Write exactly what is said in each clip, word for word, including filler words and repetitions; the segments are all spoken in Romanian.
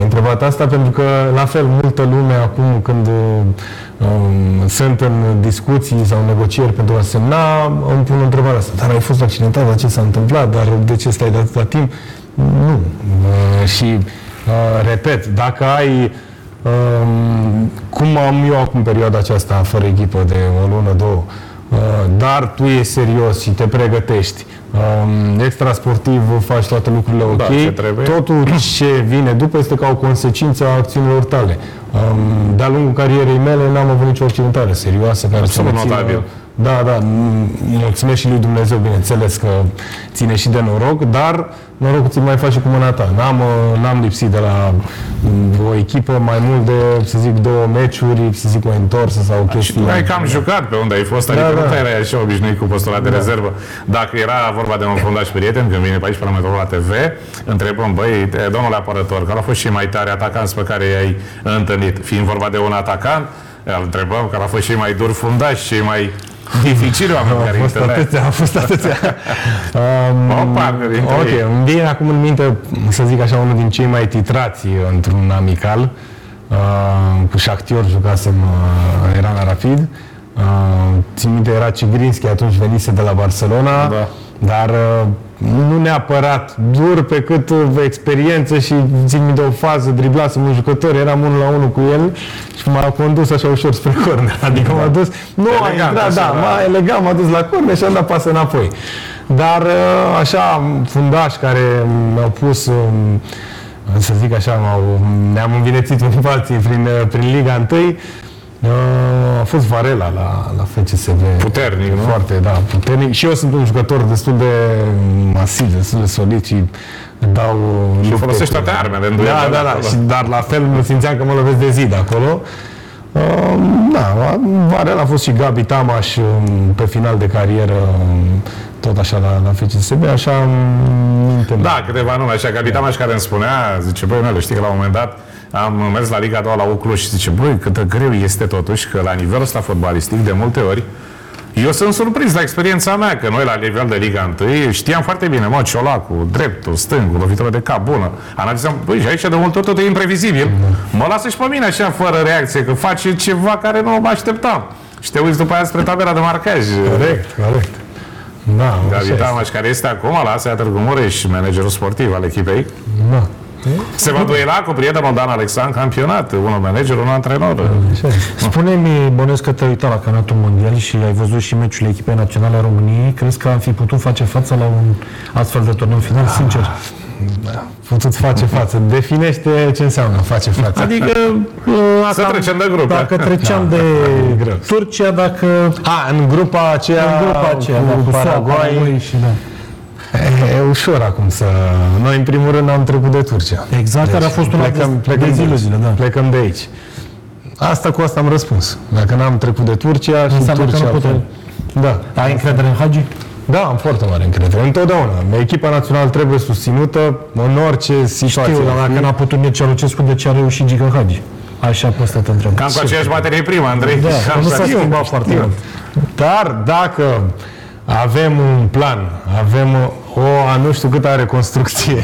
întrebat asta pentru că, la fel, multă lume acum când um, sunt în discuții sau negocieri pentru a semna, îmi pun întrebarea asta. Dar ai fost accidentat, dar ce s-a întâmplat? Dar de ce stai de atâta timp? Nu. Uh, și, uh, repet, dacă ai um, cum am eu acum perioada aceasta fără echipă de o lună, două, uh, dar tu ești serios și te pregătești, Um, extra sportiv faci toate lucrurile ok, da, totul ce vine după este ca o consecință a acțiunilor tale. Um, de-a lungul carierei mele n-am avut nicio accidentare serioasă care să mă țină. Da, da, mulțumesc și lui Dumnezeu, bineînțeles că ține și de noroc, dar norocul ți mai face cu mâna ta. N-am, n-am lipsit de la o echipă mai mult de, să zic, două meciuri, să zic, o întorsă sau o chestie. Și tu ai cam jucat pe unde ai fost, adică da, nu da. erai așa obișnuit cu postul de da. rezervă. Dacă era vorba de un fundaș prieten, când vine pe aici pe la Metropola T V, întrebăm, băi, domnule apărător, care au fost și mai tare atacanți pe care i-ai întâlnit, fiind vorba de un atacant, îl întrebăm care au fost și mai dur fundași, și mai dificil oameni care a fost atâția, a fost atâția. um, Opa, ok, îmi vine acum în minte, să zic așa, unul din cei mai titrați într-un amical. Uh, cu Shakhtar jucasem, uh, era la Rapid. Uh, țin minte, era Cigrinski, atunci venise de la Barcelona. Da. Dar uh, nu neapărat dur pe cât uh, experiență și țin minte o fază, driblasem un jucător, eram unul la unul cu el și m-a condus așa ușor spre corner. Adică m-a dus, nu a intrat, da, m-a elegant, m-a dus la corner și am dat pas înapoi. Dar uh, așa, fundași care mi-au pus, uh, să zic așa, ne-am învinețit unii alții prin, prin Liga unu. A fost Varela la, la F C S B. Puternic, nu? Foarte, da, puternic. Și eu sunt un jucător destul de masiv, destul de solid și dau... Și folosești toate armele. Da, da, da. Și, dar la fel mă simțeam că mă lovesc de zid acolo. Uh, da, Varela a fost și Gabi Tamaș pe final de carieră, tot așa la, la F C S B, așa minte. Da, câteva nume, așa, Gabi Tamaș care îmi spunea, zice, băi, Nelu, știi că la un moment dat am mers la Liga a doua la U Cluj și zice, băi, cât de greu este totuși că la nivelul ăsta fotbalistic, de multe ori, eu sunt surprins la experiența mea, că noi la nivel de Liga unu știam foarte bine, mă, Ciolacu, dreptul, stângul, lovitură de cap, bună. Analizam, băi, și aici de multe ori totul e imprevizibil. Mă lasă și pe mine așa, fără reacție, că face ceva care nu mă așteptam. Și te uiți după aia spre tabela de marcaj. Corect, corect. Da, Gabi Tamaș, care este acum la A S A Târgu Mureș, managerul sportiv al echipei. Da. Se va duela cu prietenul Dan Alexandru campionat, unul manager, unul antrenor. Spune-mi, bănuiesc că te-ai uitat la campionatul mondial și ai văzut și meciurile echipei naționale a României. Crezi că am fi putut face față la un astfel de turneu final, sincer? Da, putut face față. Definește ce înseamnă face față. Adică să trecem de grup. Dacă treceam da, de Turcia, dacă... A, în grupa aceea, în grupa aceea cu, da, cu Paraguay și da. E, e ușor acum să... Noi, în primul rând, am trecut de Turcia. Exact, deci, care a fost un plecăm, plecăm de zile, zile, da. Plecăm de aici. Asta cu asta am răspuns. Dacă n-am trecut de Turcia și Turcia... Putem... Da. Ai încredere în Hagi? Da, am foarte mare încredere. Întotdeauna. Echipa națională trebuie susținută în orice situație. Știu, dar dacă n-a putut Mircea Lucescu, de ce a reușit Gică Hagi? Așa pe asta te întreb. Cam cu aceeași materie primă, Andrei. Da, nu s-a schimbat foarte mult. Dar dacă avem un plan, avem o, a nu știu câtă reconstrucție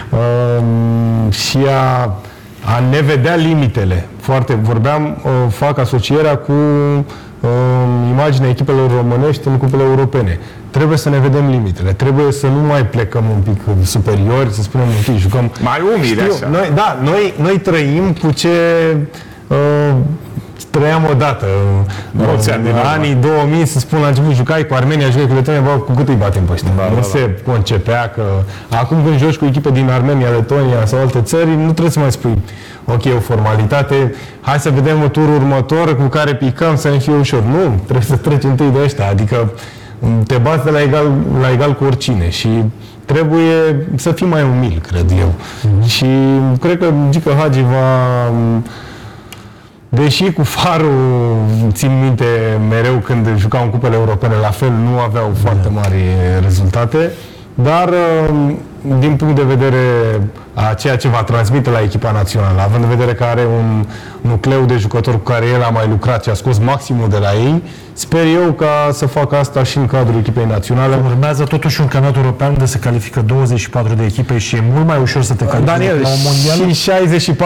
um, și a, a ne vedea limitele. Foarte, vorbeam, uh, fac asocierea cu uh, imaginea echipelor românești în cupele europene. Trebuie să ne vedem limitele. Trebuie să nu mai plecăm un pic superiori, să spunem un pic, jucăm... Mai umili așa. Noi, da, noi, noi trăim cu ce... Uh, trăiam odată. Mulți ani din anii două mii, să spun, la început, jucai cu Armenia, jucai cu Letonia, bă, cu cât îi batem pe ăștia. Da, nu da, se da. concepea că... Acum când joci cu echipe din Armenia, Letonia sau alte țări, nu trebuie să mai spui, ok, o formalitate, hai să vedem turul următor cu care picăm să ne fie ușor. Nu, trebuie să treci întâi de ăștia, adică te bați de la egal, la egal cu oricine și trebuie să fii mai umil, cred eu. Mm-hmm. Și cred că Gică Hagi va... Deși cu Farul, țin minte mereu când jucau în cupele europene, la fel nu aveau foarte mari rezultate, dar din punct de vedere a ceea ce va transmite la echipa națională, având în vedere că are un nucleu de jucători cu care el a mai lucrat și a scos maximul de la ei, sper eu ca să facă asta și în cadrul echipei naționale. Urmează totuși un campionat european de se califică douăzeci și patru de echipe și e mult mai ușor să te califici Daniel, la un mondial. și șaizeci și patru